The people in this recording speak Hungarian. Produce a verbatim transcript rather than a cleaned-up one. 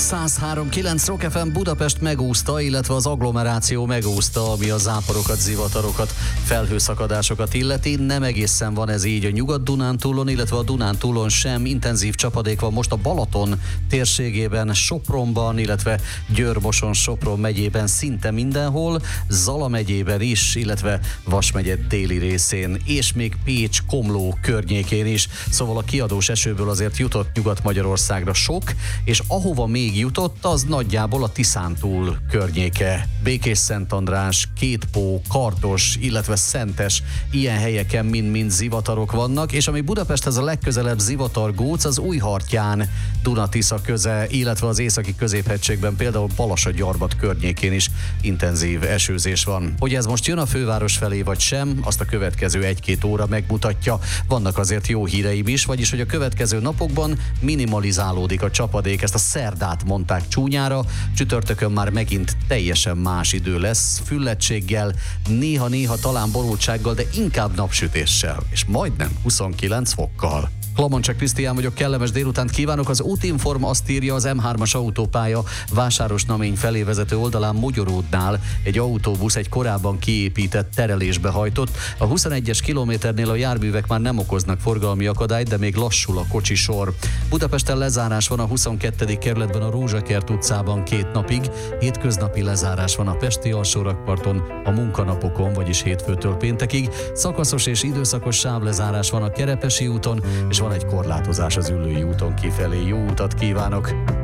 száz három kilenc Rock ef em Budapest megúszta, illetve az agglomeráció megúszta, ami a záporokat, zivatarokat, felhőszakadásokat illeti. Nem egészen van ez így a Nyugat-Dunántúlon, illetve a Dunántúlon sem. Intenzív csapadék van most a Balaton térségében, Sopronban, illetve Győr-Moson-Sopron megyében szinte mindenhol, Zala megyében is, illetve Vas megye déli részén, és még Pécs, Komló környékén is. Szóval a kiadós esőből azért jutott Nyugat-Magyarországra sok, és ahova még jutott, az nagyjából a Tiszántúl környéke. Békés-Szentandrás, Kétpó, Kardos, illetve Szentes, ilyen helyeken mind-mind zivatarok vannak, és ami Budapesthez a legközelebb zivatargóc, az Újhartyán, Duna-Tisza köze, illetve az északi középhegységben, például Balassagyarmat környékén is intenzív esőzés van. Hogy ez most jön a főváros felé vagy sem, azt a következő egy-két óra megmutatja. Vannak azért jó híreim is, vagyis hogy a következő napokban minimalizálódik a csapadék, ezt a szerdát mondták csúnyára, csütörtökön már megint teljesen más idő lesz, fülledtséggel, néha-néha talán borultsággal, de inkább napsütéssel, és majdnem huszonkilenc fokkal. Klamoncsek Krisztián vagyok, kellemes délutánt kívánok. Az Útinform azt írja, az em hármas autópálya Vásárosnamény felé vezető oldalán Mogyoródnál egy autóbusz egy korábban kiépített terelésbe hajtott. A huszonegyes kilométernél a járművek már nem okoznak forgalmi akadályt, de még lassul a kocsisor. Budapesten lezárás van a huszonkettedik kerületben a Rózsakert utcában két napig, hétköznapi lezárás van a pesti alsórakparton a munkanapokon, vagyis hétfőtől péntekig, szakaszos és időszakos sávlezárás van a Kerepesi úton, és van egy korlátozás az Üllői úton kifelé. Jó utat kívánok!